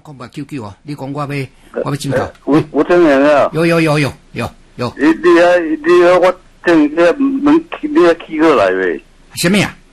讲吧，QQ 哦，你讲我要进口。 我真人啊。 有。 你我正你门你起过来未？ 什么呀？